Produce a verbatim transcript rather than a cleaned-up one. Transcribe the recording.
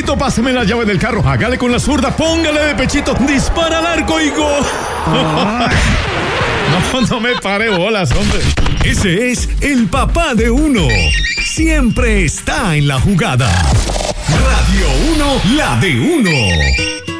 Papito, pásame la llave del carro. Hágale con la zurda, póngale de pechito, dispara al arco y gol. No, no me pare bolas, hombre. Ese es el papá de uno. Siempre está en la jugada. Radio uno, la de uno.